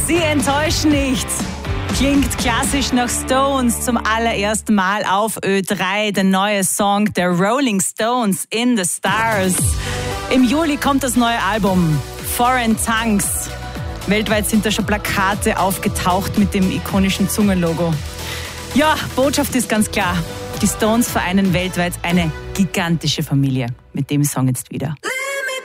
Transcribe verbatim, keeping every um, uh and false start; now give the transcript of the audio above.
Sie enttäuschen nicht. Klingt klassisch nach Stones zum allerersten Mal auf Ö drei. Der neue Song der Rolling Stones, In the Stars. Im Juli kommt das neue Album Foreign Tongues. Weltweit sind da schon Plakate aufgetaucht mit dem ikonischen Zungenlogo. Ja, Botschaft ist ganz klar. Die Stones vereinen weltweit eine gigantische Familie. Mit dem Song jetzt wieder.